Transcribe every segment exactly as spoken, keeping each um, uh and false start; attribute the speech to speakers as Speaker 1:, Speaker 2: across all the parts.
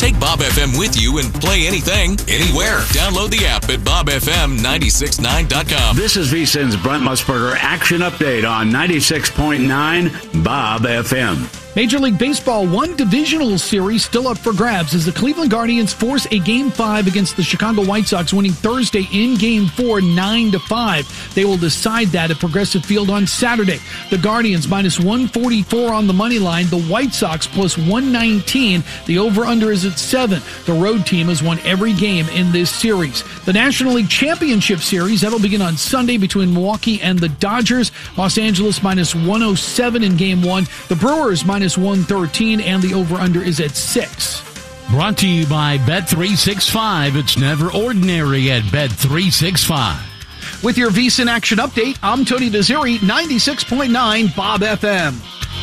Speaker 1: Take Bob F M with you and play anything, anywhere. Download the app at bob f m nine six nine dot com.
Speaker 2: This is VSiN's Brent Musburger Action Update on ninety-six point nine Bob F M.
Speaker 3: Major League Baseball, one divisional series still up for grabs as the Cleveland Guardians force a Game five against the Chicago White Sox, winning Thursday in Game four, nine to five. They will decide that at Progressive Field on Saturday. The Guardians minus one forty-four on the money line. The White Sox plus one nineteen. The over-under is at seven. The road team has won every game in this series. The National League Championship Series, that'll begin on Sunday between Milwaukee and the Dodgers. Los Angeles minus one oh seven in Game one. The Brewers minus one thirteen, and the over-under is at six.
Speaker 4: Brought to you by Bet three sixty-five. It's never ordinary at Bet three sixty-five.
Speaker 3: With your VSiN Action Update, I'm Tony Desiri, ninety-six point nine Bob F M.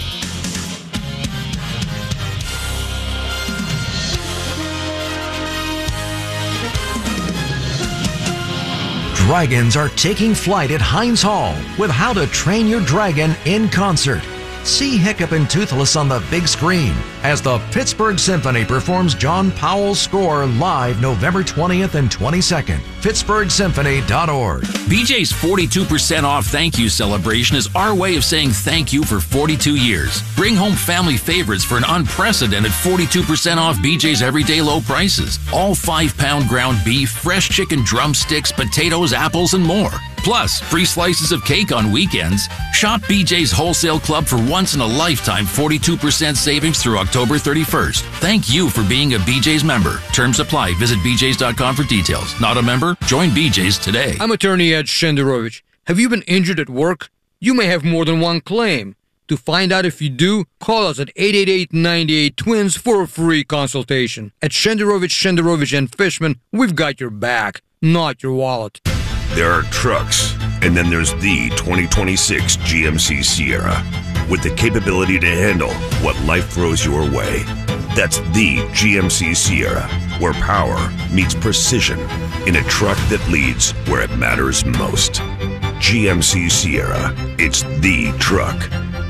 Speaker 5: Dragons are taking flight at Heinz Hall with How to Train Your Dragon in concert. See Hiccup and Toothless on the big screen as the Pittsburgh Symphony performs John Powell's score live November twentieth and twenty-second. Pittsburgh Symphony dot org.
Speaker 6: B J's forty-two percent off thank you celebration is our way of saying thank you for forty-two years. Bring home family favorites for an unprecedented forty-two percent off B J's everyday low prices. All five-pound ground beef, fresh chicken drumsticks, potatoes, apples, and more. Plus, free slices of cake on weekends. Shop B J's Wholesale Club for once-in-a-lifetime forty-two percent savings through October thirty-first. Thank you for being a B J's member. Terms apply. Visit b j's dot com for details. Not a member? Join B J's today.
Speaker 7: I'm attorney Ed Shenderovich. Have you been injured at work? You may have more than one claim. To find out if you do, call us at eight eight eight, nine eight twins for a free consultation. At Shenderovich, Shenderovich and Fishman, we've got your back, not your wallet.
Speaker 8: There are trucks, and then there's the twenty twenty-six G M C Sierra, with the capability to handle what life throws your way. That's the G M C Sierra, where power meets precision in a truck that leads where it matters most. G M C Sierra, it's the truck.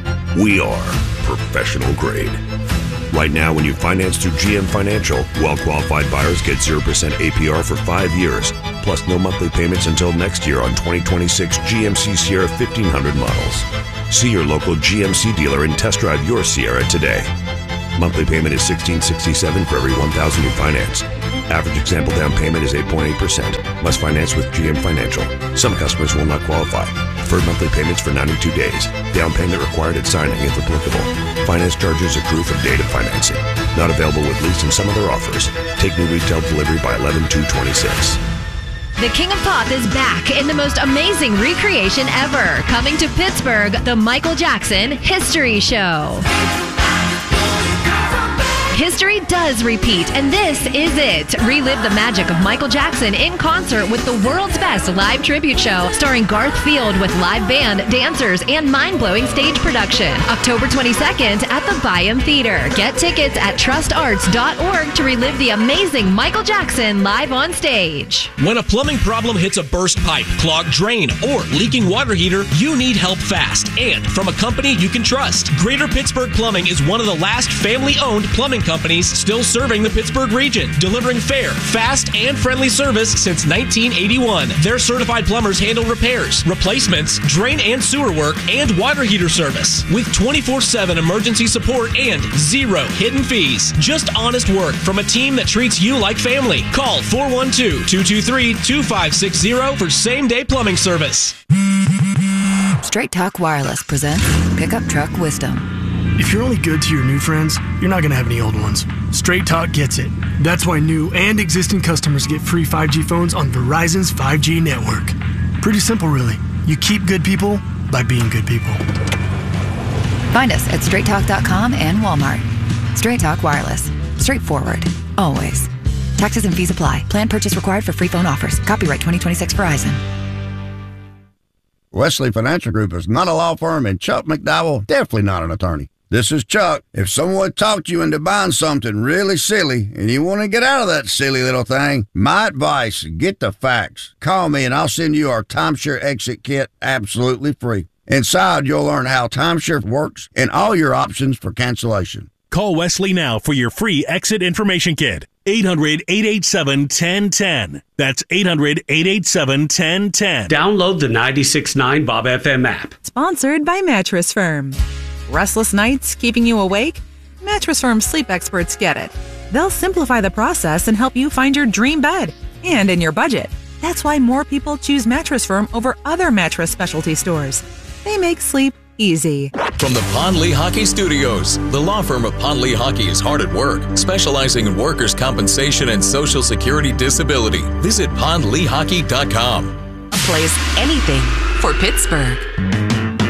Speaker 8: We are professional grade. Right now, when you finance through G M Financial, well-qualified buyers get zero percent A P R for five years, plus no monthly payments until next year on twenty twenty-six G M C Sierra fifteen hundred models. See your local G M C dealer and test drive your Sierra today. Monthly payment is sixteen sixty-seven for every one thousand you finance. Average example down payment is eight point eight percent. Must finance with G M Financial. Some customers will not qualify. Deferred monthly payments for ninety-two days. Down payment required at signing if applicable. Finance charges accrue from date of financing. Not available with lease and some other offers. Take new retail delivery by eleven two twenty-six.
Speaker 9: The King of Pop is back in the most amazing recreation ever. Coming to Pittsburgh, the Michael Jackson History Show. History does repeat, and this is it. Relive the magic of Michael Jackson in concert with the world's best live tribute show, starring Garth Field with live band, dancers, and mind-blowing stage production. October twenty-second at the Byham Theater. Get tickets at trust arts dot org to relive the amazing Michael Jackson live on stage.
Speaker 10: When a plumbing problem hits a burst pipe, clogged drain, or leaking water heater, you need help fast and from a company you can trust. Greater Pittsburgh Plumbing is one of the last family-owned plumbing companies still serving the Pittsburgh region, delivering fair, fast, and friendly service since nineteen eighty-one. Their certified plumbers handle repairs, replacements, drain and sewer work, and water heater service with twenty-four seven emergency support and zero hidden fees. Just honest work from a team that treats you like family. Call four one two, two two three, two five six zero for same-day plumbing service.
Speaker 11: Straight Talk Wireless presents Pickup Truck Wisdom.
Speaker 12: If you're only good to your new friends, you're not going to have any old ones. Straight Talk gets it. That's why new and existing customers get free five G phones on Verizon's five G network. Pretty simple, really. You keep good people by being good people.
Speaker 11: Find us at straight talk dot com and Walmart. Straight Talk Wireless. Straightforward. Always. Taxes and fees apply. Plan purchase required for free phone offers. Copyright twenty twenty-six Verizon.
Speaker 13: Wesley Financial Group is not a law firm, and Chuck McDowell definitely not an attorney. This is Chuck. If someone talked you into buying something really silly and you want to get out of that silly little thing, my advice, get the facts. Call me and I'll send you our timeshare exit kit absolutely free. Inside, you'll learn how timeshare works and all your options for cancellation.
Speaker 14: Call Wesley now for your free exit information kit. eight hundred, eight eight seven, one zero one zero. That's eight hundred, eight eight seven, one zero one zero.
Speaker 2: Download the ninety-six point nine Bob F M app.
Speaker 15: Sponsored by Mattress Firm. Restless nights keeping you awake? Mattress Firm sleep experts get it. They'll simplify the process and help you find your dream bed and in your budget. That's why more people choose Mattress Firm over other mattress specialty stores. They make sleep easy.
Speaker 1: From the Pond Lehocky Studios, the law firm of Pond Lehocky is hard at work, specializing in workers' compensation and Social Security disability. Visit pond lehocky dot com.
Speaker 16: Plays anything for Pittsburgh.